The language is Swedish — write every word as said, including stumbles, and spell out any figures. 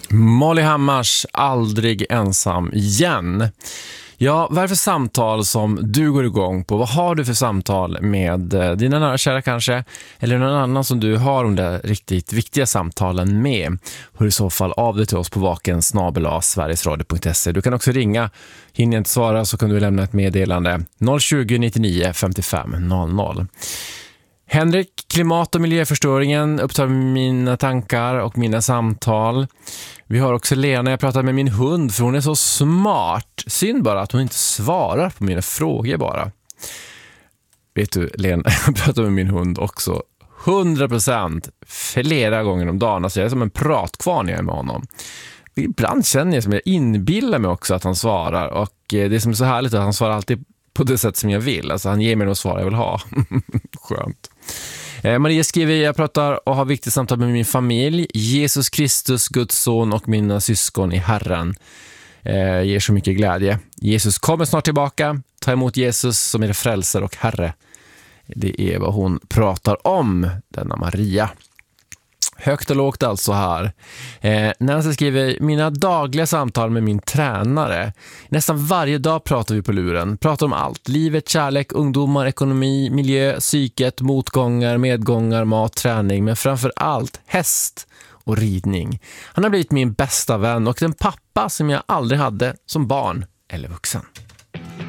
Molly Hammars Aldrig ensam igen. Ja, vad är det för samtal som du går igång på? Vad har du för samtal med dina nära kära kanske? Eller någon annan som du har de där riktigt viktiga samtalen med? Hör i så fall av dig till oss på vaken snabel-a sverigesradio punkt se. Du kan också ringa. Hinner jag inte svara så kan du lämna ett meddelande noll tjugo nittionio femtiofem noll noll. Henrik, klimat- och miljöförstöringen upptar mina tankar och mina samtal. Vi har också Lena, jag pratar med min hund för hon är så smart. Synd bara att hon inte svarar på mina frågor bara. Vet du, Lena, jag pratar med min hund också hundra procent flera gånger om dagen. Alltså jag är som en pratkvarn när jag är med honom. Ibland känner jag som jag inbillar mig också att han svarar. Och det som är så härligt är att han svarar alltid på det sätt som jag vill. Alltså han ger mig något svar jag vill ha. Skönt. Eh, Maria skriver, jag pratar och har viktigt samtal med min familj. Jesus Kristus, Guds son och mina syskon i Herren. Eh, ger så mycket glädje. Jesus kommer snart tillbaka. Ta emot Jesus som är frälsare och Herre. Det är vad hon pratar om, denna Maria. Högt och lågt alltså här. Eh, Nancy skriver, mina dagliga samtal med min tränare. Nästan varje dag pratar vi på luren. Pratar om allt. Livet, kärlek, ungdomar, ekonomi, miljö, psyket, motgångar, medgångar, mat, träning. Men framför allt häst och ridning. Han har blivit min bästa vän och den pappa som jag aldrig hade som barn eller vuxen.